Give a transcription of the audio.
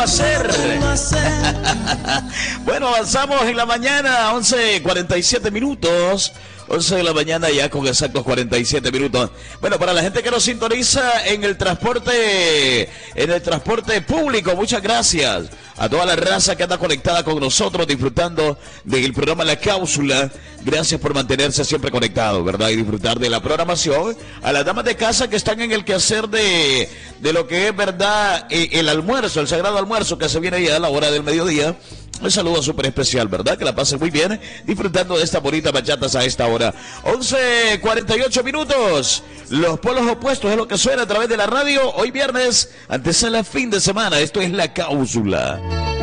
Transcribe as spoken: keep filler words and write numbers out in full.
hacer? Bueno, avanzamos en la mañana, once cuarenta y siete minutos. once de la mañana ya con exactos cuarenta y siete minutos. Bueno, para la gente que nos sintoniza en el transporte, en el transporte público, muchas gracias a toda la raza que anda conectada con nosotros, disfrutando del programa La Cápsula. Gracias por mantenerse siempre conectados, ¿verdad? Y disfrutar de la programación. A las damas de casa que están en el quehacer de, de lo que es, ¿verdad? El almuerzo, el sagrado almuerzo que se viene ya a la hora del mediodía. Un saludo súper especial, ¿verdad? Que la pasen muy bien disfrutando de estas bonitas bachatas a esta hora. once cuarenta y ocho minutos. Los polos opuestos es lo que suena a través de la radio. Hoy viernes, antesala fin de semana. Esto es La Cápsula.